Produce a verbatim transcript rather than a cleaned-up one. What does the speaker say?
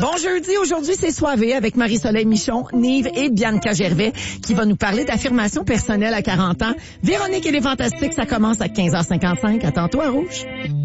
Bon jeudi, aujourd'hui c'est Soivé avec Marie-Soleil Michon, Nive et Bianca Gervais qui va nous parler d'affirmation personnelle à quarante ans. Véronique et les Fantastiques, ça commence à quinze heures cinquante-cinq. À tantôt à Rouge.